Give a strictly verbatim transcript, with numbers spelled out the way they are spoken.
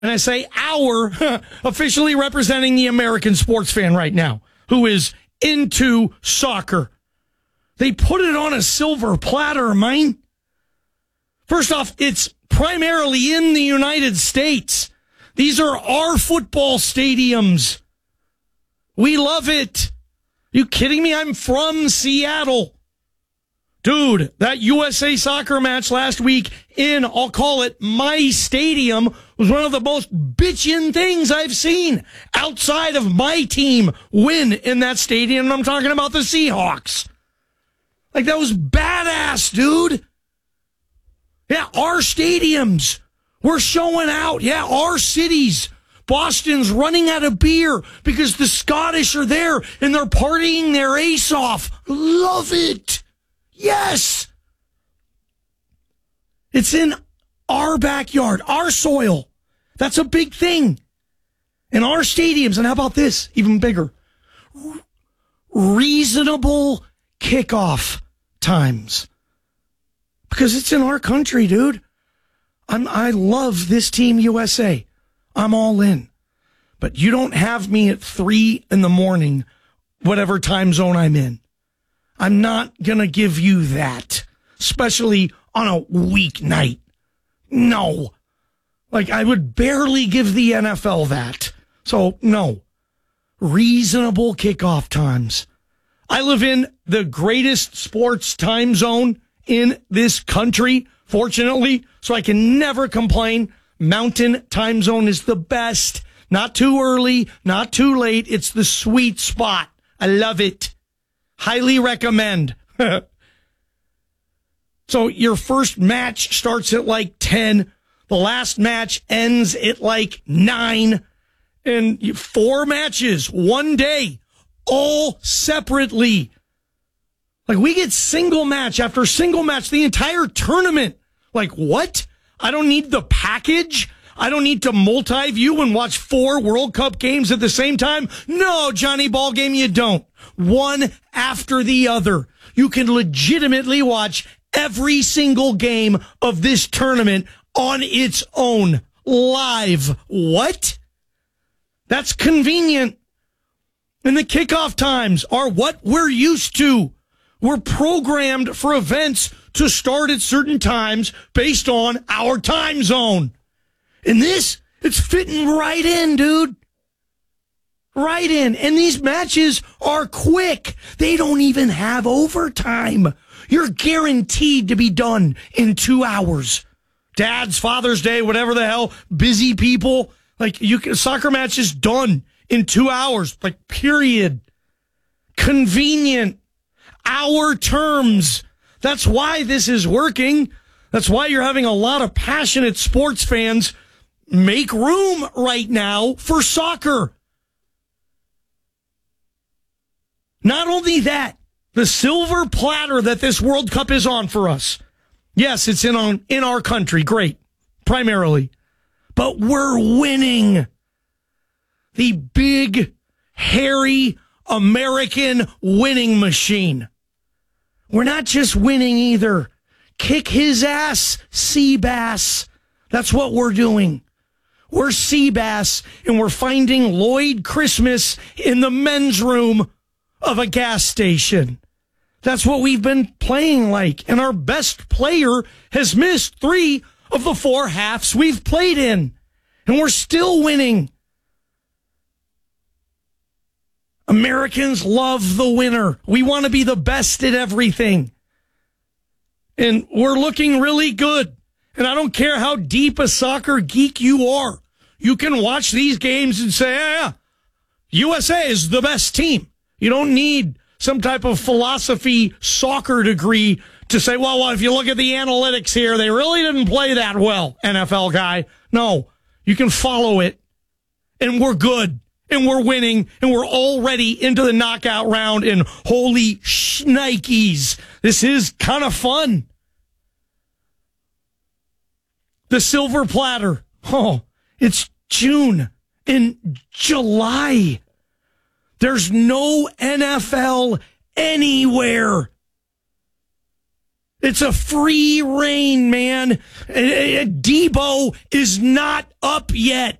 and I say our, officially representing the American sports fan right now, who is into soccer. They put it on a silver platter, mine. First off, it's primarily in the United States. These are our football stadiums. We love it. You kidding me? I'm from Seattle. Dude, that U S A soccer match last week in, I'll call it my stadium, was one of the most bitchin' things I've seen outside of my team win in that stadium. And I'm talking about the Seahawks. Like, that was badass, dude. Yeah, our stadiums. We're showing out. Yeah, our cities. Boston's running out of beer because the Scottish are there and they're partying their ace off. Love it. Yes. It's in our backyard, our soil. That's a big thing. In our stadiums. And how about this? Even bigger. Reasonable kickoff times. Because it's in our country, dude. I'm, I love this team U S A. I'm all in. But you don't have me at three in the morning, whatever time zone I'm in. I'm not going to give you that, especially on a weeknight. No. Like, I would barely give the N F L that. So, no. Reasonable kickoff times. I live in the greatest sports time zone in this country, fortunately, so I can never complain. Mountain time zone is the best. Not too early, not too late. It's the sweet spot. I love it. Highly recommend. So your first match starts at like ten. The last match ends at like nine. And four matches, one day, all separately. Like, we get single match after single match, the entire tournament. Like, what? I don't need the package? I don't need to multi-view and watch four World Cup games at the same time? No, Johnny Ballgame, you don't. One after the other. You can legitimately watch every single game of this tournament on its own, live. What? That's convenient. And the kickoff times are what we're used to. We're programmed for events to start at certain times based on our time zone. And this, it's fitting right in, dude. Right in. And these matches are quick. They don't even have overtime. You're guaranteed to be done in two hours. Dad's, Father's Day, whatever the hell, busy people. Like, you can, soccer match is done in two hours. Like, period. Convenient. Our terms. That's why this is working. That's why you're having a lot of passionate sports fans make room right now for soccer. Not only that, the silver platter that this World Cup is on for us. Yes, it's in on in our country. Great. Primarily. But we're winning. The big, hairy American winning machine. We're not just winning either. Kick his ass, Seabass. That's what we're doing. We're Seabass, and we're finding Lloyd Christmas in the men's room of a gas station. That's what we've been playing like. And our best player has missed three of the four halves we've played in. And we're still winning. Americans love the winner. We want to be the best at everything. And we're looking really good. And I don't care how deep a soccer geek you are. You can watch these games and say, yeah, yeah, U S A is the best team. You don't need some type of philosophy soccer degree to say, well, well, if you look at the analytics here, they really didn't play that well, N F L guy. No, you can follow it. And we're good. And we're winning, and we're already into the knockout round, and holy shnikes, this is kind of fun. The silver platter. Oh, it's June and July. There's no N F L anywhere. It's a free reign, man. Debo is not up yet.